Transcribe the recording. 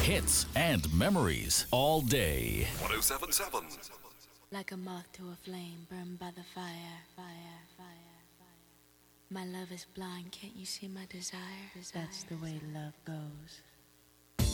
hits and memories all day. 1077. Like a moth to a flame, burned by the fire, fire, fire, fire. My love is blind, can't you see my desire? That's the way love goes.